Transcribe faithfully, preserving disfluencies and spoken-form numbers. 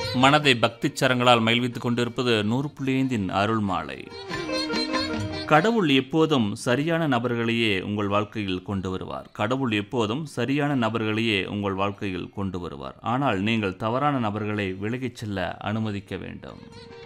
மனதை பக்திச் சரங்களால் மகிழ்வித்துக் கொண்டிருப்பது நூறு புள்ளி ஐந்தின் அருள் மாலை. கடவுள் எப்போதும் சரியான நபர்களையே உங்கள் வாழ்க்கையில் கொண்டு வருவார். கடவுள் எப்போதும் சரியான நபர்களையே உங்கள் வாழ்க்கையில் கொண்டு வருவார். ஆனால் நீங்கள் தவறான நபர்களை விலகிச் செல்ல அனுமதிக்க வேண்டும்.